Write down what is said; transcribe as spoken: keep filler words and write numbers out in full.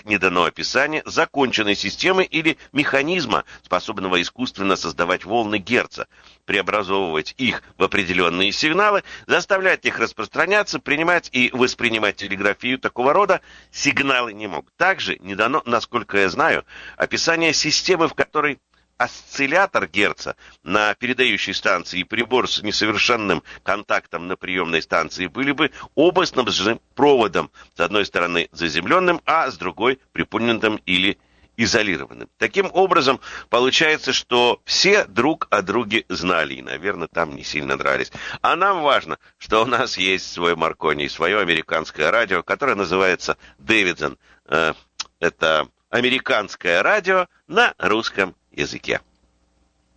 не дано описание законченной системы или механизма, способного искусственно создавать волны Герца, преобразовывать их в определенные сигналы, заставлять их распространяться, принимать и воспринимать телеграфию такого рода сигналы не могут. Также не дано, насколько я знаю, описание системы, в которой осциллятор Герца на передающей станции и прибор с несовершенным контактом на приемной станции были бы оба снабжены проводом, с одной стороны заземленным, а с другой приподнятым или изолированным. Таким образом, получается, что все друг о друге знали и, наверное, там не сильно дрались. А нам важно, что у нас есть свой Маркони и свое американское радио, которое называется «Дэвидсон». Это американское радио на русском языке.